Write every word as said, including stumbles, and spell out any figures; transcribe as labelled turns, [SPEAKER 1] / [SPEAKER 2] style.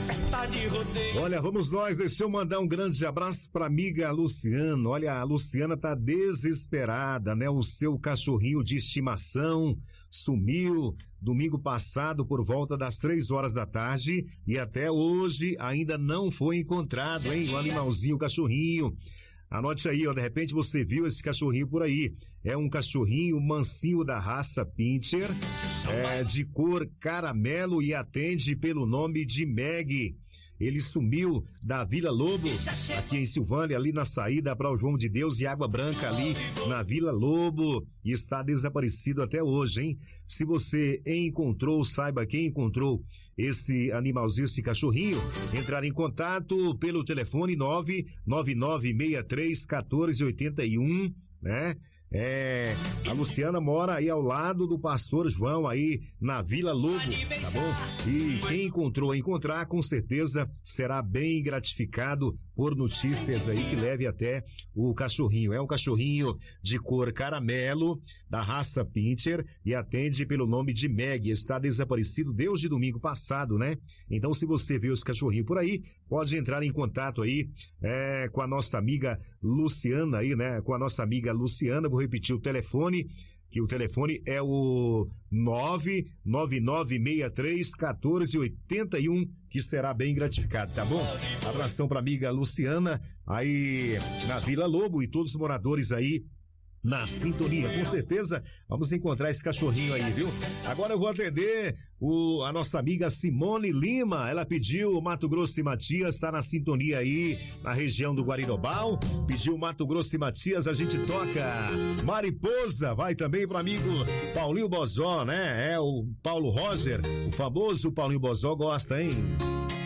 [SPEAKER 1] festa de rodeio.
[SPEAKER 2] Olha, vamos nós, deixa eu mandar um grande abraço pra amiga Luciana. Olha, a Luciana tá desesperada, né? O seu cachorrinho de estimação sumiu domingo passado por volta das três horas da tarde e até hoje ainda não foi encontrado, hein? O animalzinho, o cachorrinho. Anote aí, ó, de repente você viu esse cachorrinho por aí. É um cachorrinho mansinho da raça Pinscher, é, de cor caramelo e atende pelo nome de Meg. Ele sumiu da Vila Lobo, aqui em Silvânia, ali na saída para o João de Deus e Água Branca, ali na Vila Lobo, e está desaparecido até hoje, hein? Se você encontrou, saiba quem encontrou esse animalzinho, esse cachorrinho, entrar em contato pelo telefone nove nove nove seis três um quatro oito um, né? É, a Luciana mora aí ao lado do pastor João, aí na Vila Lobo, tá bom? E quem encontrou, encontrar, com certeza será bem gratificado por notícias aí que leve até o cachorrinho. É um cachorrinho de cor caramelo, da raça Pinscher, e atende pelo nome de Meg. Está desaparecido desde domingo passado, né? Então, se você vê esse cachorrinho por aí, pode entrar em contato aí é, com a nossa amiga Luciana aí, né? Com a nossa amiga Luciana. Vou repetir o telefone, que o telefone é o nove nove nove seis três um quatro oito um, que será bem gratificado, tá bom? Abração pra amiga Luciana, aí na Vila Lobo, e todos os moradores aí na sintonia. Com certeza vamos encontrar esse cachorrinho aí, viu? Agora eu vou atender o, a nossa amiga Simone Lima. Ela pediu Mato Grosso e Matias, tá na sintonia aí na região do Guarinobal. Pediu Mato Grosso e Matias, a gente toca Mariposa. Vai também pro amigo Paulinho Bozó, né? É o Paulo Roger, o famoso Paulinho Bozó, gosta, hein?